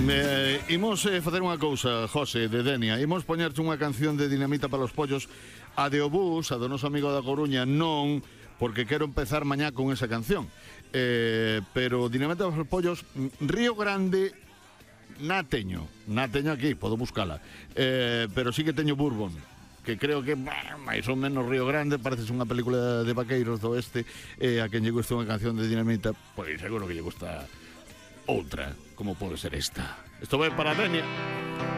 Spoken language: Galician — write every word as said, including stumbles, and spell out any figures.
Eh, imos eh, facer unha cousa, José, de Denia. Imos poñerche unha canción de Dinamita para os pollos. A de Obús, a do noso amigo da Coruña, non, porque quero empezar mañá con esa canción. Eh, pero Dinamita para os pollos, Río Grande, na teño. Na teño aquí, podo buscala. Eh, pero sí que teño Bourbon, que creo que bah, máis ou menos Río Grande parece unha película de vaqueiros do oeste. Eh, a quen lle gusta unha canción de Dinamita, pois seguro que lle gusta outra, como pode ser esta. Isto vai para Denia.